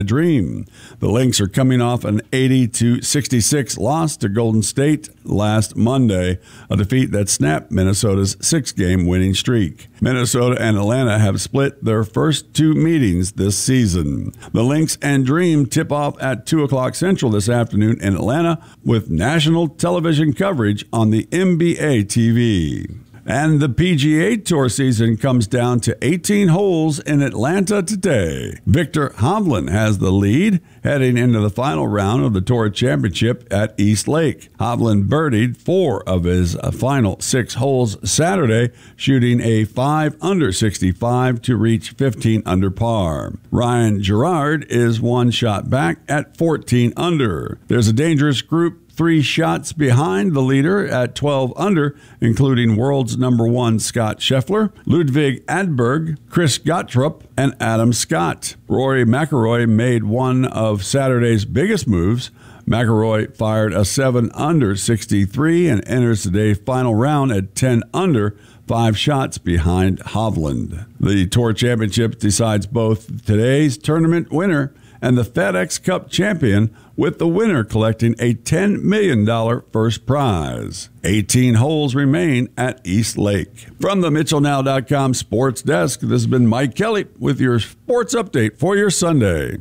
Dream. The Lynx are coming off an 80-66 loss to Golden State last Monday, a defeat that snapped Minnesota's 6-game winning streak. Minnesota and Atlanta have split their first 2 meetings this season. The Lynx and Dream tip off at 2 o'clock Central this afternoon in Atlanta with national television coverage on the NBA TV. And the PGA Tour season comes down to 18 holes in Atlanta today. Victor Hovland has the lead heading into the final round of the Tour Championship at East Lake. Hovland birdied 4 of his final 6 holes Saturday, shooting a 5 under 65 to reach 15 under par. Ryan Gerard is 1 shot back at 14 under. There's a dangerous group 3 shots behind the leader at 12 under, including world's number 1 Scott Scheffler, Ludwig Adberg, Chris Gottrup, and Adam Scott. Rory McIlroy made one of Saturday's biggest moves. McIlroy fired a 7 under 63 and enters today's final round at 10 under, 5 shots behind Hovland. The Tour Championship decides both today's tournament winner and the FedEx Cup champion, with the winner collecting a $10 million first prize. 18 holes remain at East Lake. From the MitchellNow.com sports desk, this has been Mike Kelly with your sports update for your Sunday.